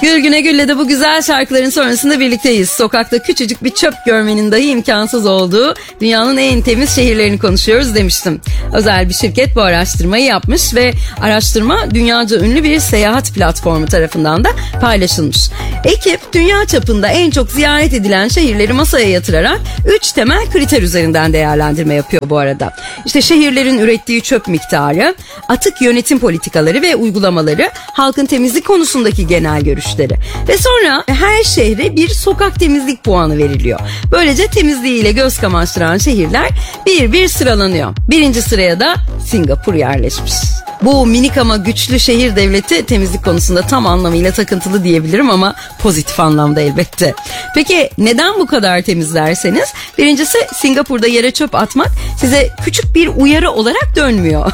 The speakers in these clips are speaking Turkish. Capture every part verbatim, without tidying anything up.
Gül Güne Gül'le de bu güzel şarkıların sonrasında birlikteyiz. Sokakta küçücük bir çöp görmenin dahi imkansız olduğu dünyanın en temiz şehirlerini konuşuyoruz demiştim. Özel bir şirket bu araştırmayı yapmış ve araştırma dünyaca ünlü bir seyahat platformu tarafından da paylaşılmış. Ekip dünya çapında en çok ziyaret edilen şehirleri masaya yatırarak üç temel kriter üzerinden değerlendirme yapıyor bu arada. İşte şehirlerin ürettiği çöp miktarı, atık yönetim politikaları ve uygulamaları, halkın temizlik konusundaki genel görüşleri. Ve sonra her şehre bir sokak temizlik puanı veriliyor. Böylece temizliğiyle göz kamaştıran şehirler bir bir sıralanıyor. Birinci sıraya da Singapur yerleşmiş. Bu minik ama güçlü şehir devleti temizlik konusunda tam anlamıyla takıntılı diyebilirim ama pozitif anlamda elbette. Peki neden bu kadar temiz derseniz? Birincisi, Singapur'da yere çöp atmak size küçük bir uyarı olarak dönmüyor.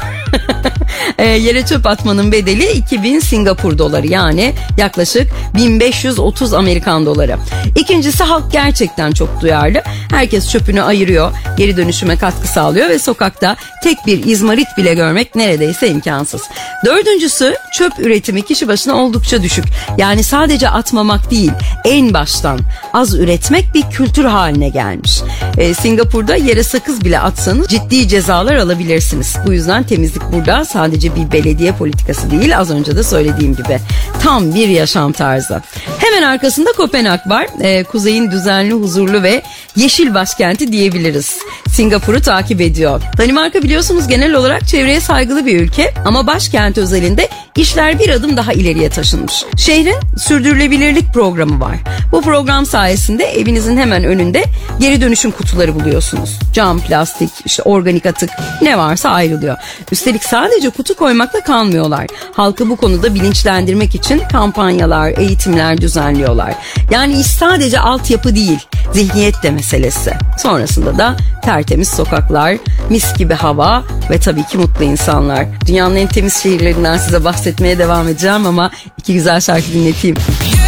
e, yere çöp atmanın bedeli iki bin Singapur doları, yani yaklaşık bin beş yüz otuz Amerikan doları. İkincisi, halk gerçekten çok duyarlı. Herkes çöpünü ayırıyor, geri dönüşüme katkı sağlıyor ve sokakta tek bir izmarit bile görmek neredeyse imkansız. Dördüncüsü, çöp üretimi kişi başına oldukça düşük. Yani sadece atmamak değil, en baştan az üretmek bir kültür haline gelmiş. Ee, Singapur'da yere sakız bile atsanız ciddi cezalar alabilirsiniz. Bu yüzden temizlik burada sadece bir belediye politikası değil, az önce de söylediğim gibi tam bir yaşam tarzı. Hemen arkasında Kopenhag var. Ee, kuzeyin düzenli, huzurlu ve yeşil başkenti diyebiliriz. Singapur'u takip ediyor. Danimarka biliyorsunuz genel olarak çevreye saygılı bir ülke ama başkent özelinde işler bir adım daha ileriye taşınmış. Şehrin sürdürülebilirlik programı var. Bu program sayesinde evinizin hemen önünde geri dönüşüm kutuları buluyorsunuz. Cam, plastik, işte organik atık ne varsa ayrılıyor. Üstelik sadece kutu koymakla kalmıyorlar. Halkı bu konuda bilinçlendirmek için kampanyalar, eğitimler düzenliyorlar. Yani iş sadece altyapı değil, zihniyet de meselesi. Sonrasında da tertemiz sokaklar, mis gibi hava ve tabii ki mutlu insanlar. Dünyanın en temiz şehirlerinden size bahsetmeye devam edeceğim ama iki güzel şarkı dinleteyim.